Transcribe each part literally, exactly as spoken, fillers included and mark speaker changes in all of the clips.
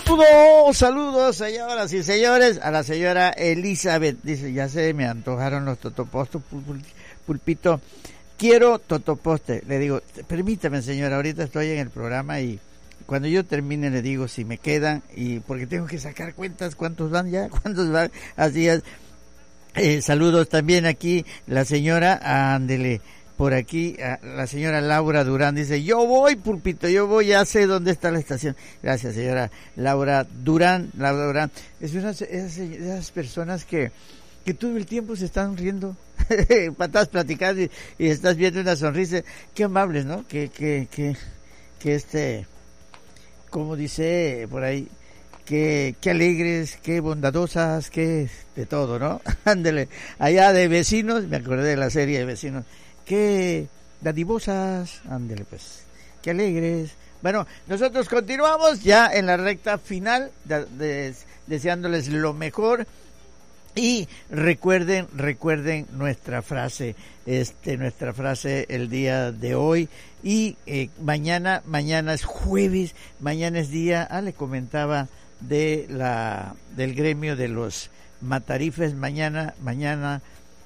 Speaker 1: Saludos, saludos, señoras y señores, a la señora Elizabeth. Dice, ya se me antojaron los totopostos, Pulpito. Quiero totoposte. Le digo, permítame, señora, ahorita estoy en el programa y cuando yo termine le digo si me quedan, y porque tengo que sacar cuentas, cuántos van ya, cuántos van, así es. Eh, saludos también aquí, la señora, ándele, por aquí, a la señora Laura Durán dice, yo voy, Pulpito, yo voy, ya sé dónde está la estación. Gracias, señora Laura Durán, Laura Durán. Es una de esas personas que, que todo el tiempo se están riendo, estás platicando y, y estás viendo una sonrisa. Qué amables, ¿no? Que, que, que, que este, como dice por ahí, que, que alegres, que bondadosas, que de todo, ¿no? Ándele, allá de Vecinos, me acordé de la serie de Vecinos. Qué dadivosas, ándele pues, qué alegres. Bueno, nosotros continuamos ya en la recta final, de, de, deseándoles lo mejor. Y recuerden, recuerden nuestra frase, este, nuestra frase el día de hoy. Y eh, mañana, mañana es jueves, mañana es día, ah, le comentaba de la, del gremio de los matarifes, mañana, mañana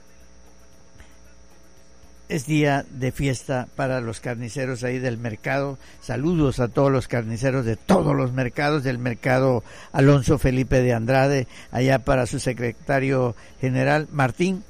Speaker 1: es día de fiesta para los carniceros ahí del mercado. Saludos a todos los carniceros de todos los mercados, del mercado Alonso Felipe de Andrade, allá para su secretario general Martín,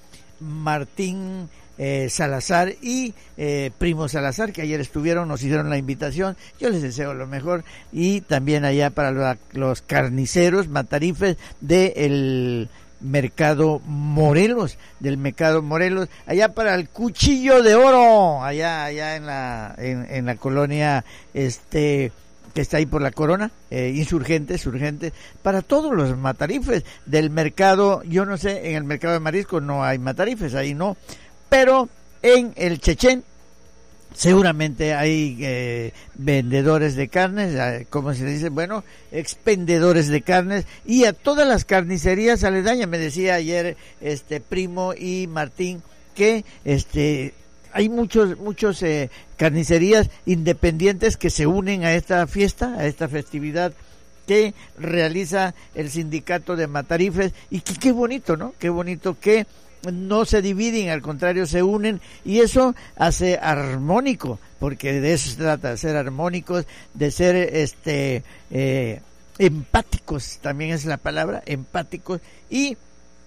Speaker 1: Martín eh, Salazar y eh, Primo Salazar, que ayer estuvieron, nos hicieron la invitación. Yo les deseo lo mejor. Y también allá para los, los carniceros matarifes de el Mercado Morelos, del Mercado Morelos, allá para el Cuchillo de Oro, allá allá en la en, en la colonia este que está ahí por la Corona, eh, insurgentes, urgentes, para todos los matarifes del mercado. Yo no sé, en el mercado de marisco no hay matarifes, ahí no, pero en el Chechén seguramente hay eh, vendedores de carnes, eh, como se dice, bueno, expendedores de carnes, y a todas las carnicerías aledañas. Me decía ayer este Primo y Martín que este hay muchos muchos eh, carnicerías independientes que se unen a esta fiesta, a esta festividad que realiza el sindicato de matarifes, y que, qué bonito, ¿no? Qué bonito que no se dividen, al contrario se unen, y eso hace armónico, porque de eso se trata, de ser armónicos, de ser este eh, empáticos, también es la palabra, empáticos, y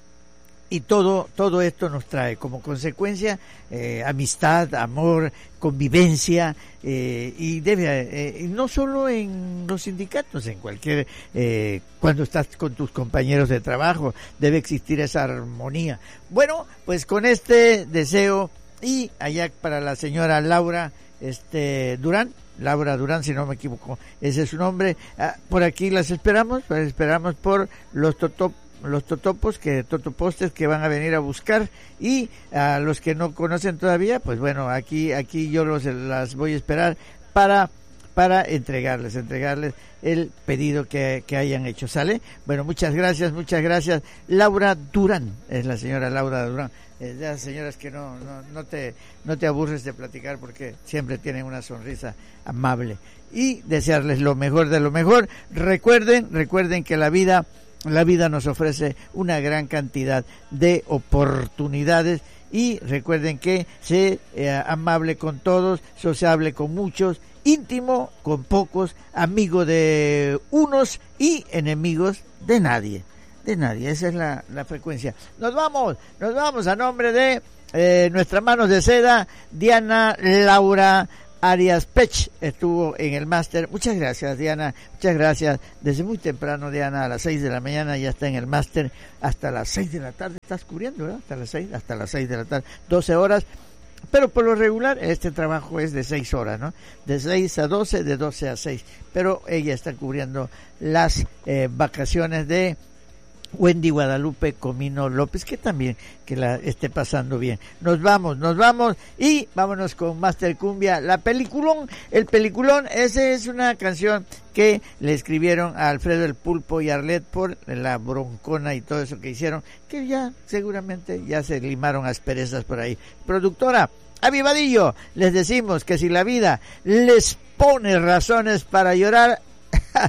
Speaker 1: y todo todo esto nos trae como consecuencia eh, amistad, amor, convivencia, eh, y debe eh, no solo en los sindicatos, en cualquier eh, cuando estás con tus compañeros de trabajo debe existir esa armonía. Bueno, pues con este deseo, y allá para la señora Laura este Durán, Laura Durán, si no me equivoco, ese es su nombre. Ah, por aquí las esperamos, las esperamos por los totop los totopos, que totopostes que van a venir a buscar, y a los que no conocen todavía, pues bueno, aquí aquí yo los las voy a esperar para para entregarles, entregarles el pedido que, que hayan hecho, ¿sale? Bueno, muchas gracias, muchas gracias. Laura Durán, es la señora Laura Durán. Eh, de las señoras que no, no, no te, no te aburres de platicar, porque siempre tienen una sonrisa amable. Y desearles lo mejor de lo mejor. Recuerden, recuerden que la vida La vida nos ofrece una gran cantidad de oportunidades, y recuerden que sé eh, amable con todos, sociable con muchos, íntimo con pocos, amigo de unos y enemigos de nadie, de nadie. Esa es la, la frecuencia. Nos vamos, nos vamos a nombre de eh, nuestras manos de seda, Diana Laura Arias Pech estuvo en el máster. Muchas gracias, Diana, muchas gracias. Desde muy temprano, Diana, a las seis de la mañana ya está en el máster, hasta las seis de la tarde estás cubriendo, ¿verdad? Hasta las seis, hasta las seis de la tarde, doce horas, pero por lo regular este trabajo es de seis horas, ¿no? De seis a doce, de doce a seis, pero ella está cubriendo las eh, vacaciones de Wendy Guadalupe Comino López, que también que la esté pasando bien. Nos vamos, nos vamos y vámonos con Master Cumbia, la peliculón, el peliculón. Esa es una canción que le escribieron a Alfredo el Pulpo y Arlet por la broncona y todo eso que hicieron, que ya seguramente ya se limaron asperezas por ahí. Productora Avivadillo, les decimos que si la vida les pone razones para llorar,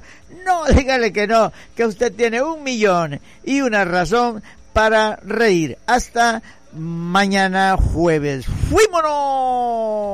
Speaker 1: No, dígale que no, que usted tiene un millón y una razón para reír. Hasta mañana jueves. ¡Fuímonos!